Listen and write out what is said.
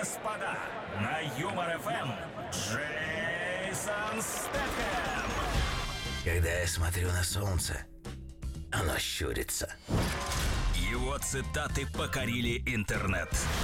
господа, на Юмор ФМ Джейсон Стэтхэм. Когда я смотрю на солнце, оно щурится. Его цитаты покорили интернет.